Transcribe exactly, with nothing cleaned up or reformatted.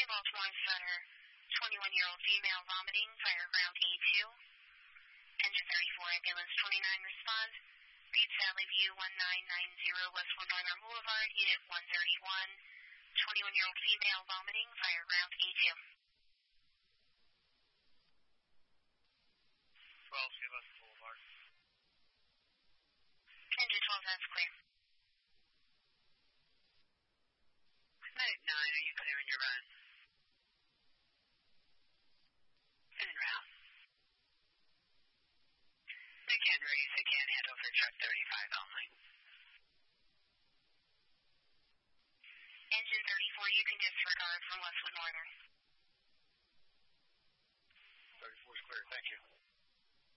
Baltimore Center, twenty-one-year-old female vomiting, fire ground A two. Engine thirty-four, ambulance twenty-nine, respond. Read Sally View one nine nine zero Westwood Northern Boulevard, unit one thirty-one. twenty-one-year-old female vomiting, fire ground A two. twelve, C L S Boulevard. Engine twelve, that's clear. Medic nine, are you clearing your run? En route. They can raise, they can handle for truck thirty-five only. Engine thirty-four, you can disregard from Westwood Northern.